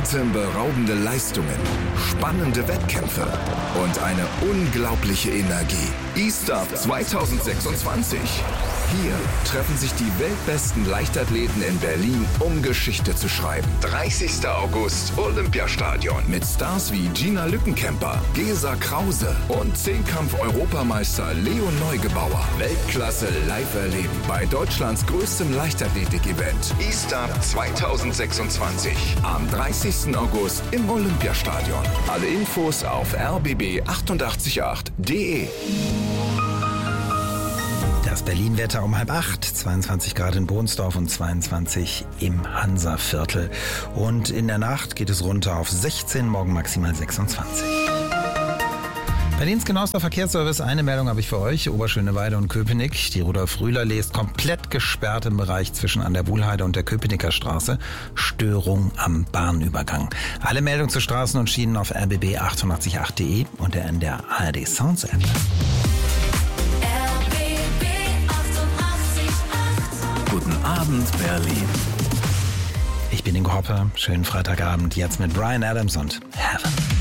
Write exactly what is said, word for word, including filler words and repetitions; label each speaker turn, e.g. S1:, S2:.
S1: Atemberaubende Leistungen, spannende Wettkämpfe und eine unglaubliche Energie. E-Start zwanzig sechsundzwanzig. Hier treffen sich die weltbesten Leichtathleten in Berlin, um Geschichte zu schreiben. dreißigster August, Olympiastadion. Mit Stars wie Gina Lückenkämper, Gesa Krause und Zehnkampf-Europameister Leon Neugebauer. Weltklasse live erleben bei Deutschlands größtem Leichtathletik-Event. E-Start zwanzig sechsundzwanzig. Am dreißigsten August im Olympiastadion. Alle Infos auf r b b achtundachtzig Punkt acht punkt d e.
S2: Das Berlin-Wetter um halb acht, zweiundzwanzig Grad in Bohnsdorf und zweiundzwanzig im Hansa-Viertel. Und in der Nacht geht es runter auf sechzehn, morgen maximal sechsundzwanzig. Berlins genauester Verkehrsservice, eine Meldung habe ich für euch. Oberschöneweide und Köpenick. Die Rudolf-Rühler-Allee ist komplett gesperrt im Bereich zwischen an der Wuhlheide und der Köpenicker Straße. Störung am Bahnübergang. Alle Meldungen zu Straßen und Schienen auf r b b achtundachtzig Punkt acht punkt d e und in der A R D Sounds App.
S1: Guten Abend, Berlin.
S2: Ich bin Ingo Hoppe. Schönen Freitagabend. Jetzt mit Bryan Adams und Heaven.